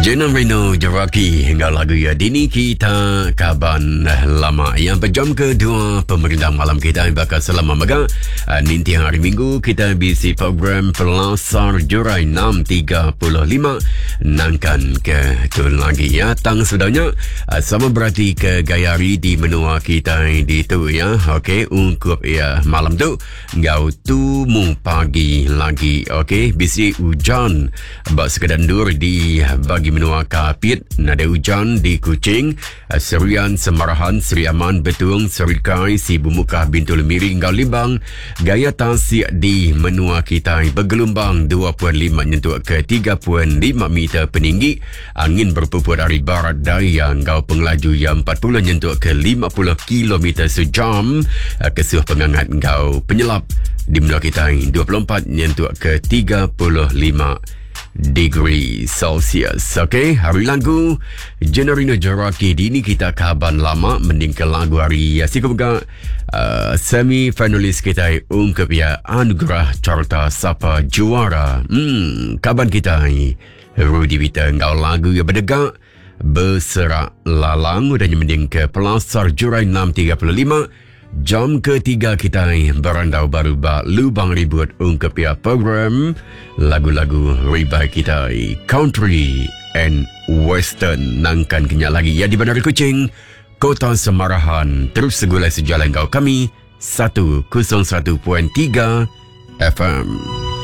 Jenam Reno Jaraki hingga lagu ya dini kita kaban lama yang berjam kedua pemerintah malam kita bakal selama mega nanti hari Minggu kita bisi program Pelasar Jurai 6.35 nangkan ke tu lagi ya tang sudahnya sama berarti ke gayari di menua kita di tu ya okey ungkup ya malam tu ngau tu mu pagi lagi okey bisi hujan bak sekedandur di bagi menua Kapit nada hujan di Kuching, Serian, Semarahan, Seri Aman, Betung, Serikai, Sibu Mukah, Bintul Miri, Ngau Limbang, gaya tasik di menua kita bergelombang 2.5 nyentuh ke 3.5 meter peninggi, angin berpupur dari barat daya, Ngau pengelaju yang 40 nyentuh ke 50 km sejam, kesuh penghangat Ngau penyelap di menua kita 24 nyentuh ke 35 degree Celsius. Okey, hari lagu Jenarina Jaraki dini kita kaban lama mending ke lagu hari Sikubuga semi finalis kita ungkap ya anugerah carta sapa juara. Kaban kita Rudy Vita ngau lagu ya berdegak berserak lalang dan mending ke Pelasar Jurai 6.35 jam ketiga kita berandau baru lubang ribut ungkap ya program lagu-lagu ribai kita country and western nangkan kenya lagi ya di Bandar Kuching Kota Semarahan terus segulai sejalan kau kami 101.3 FM.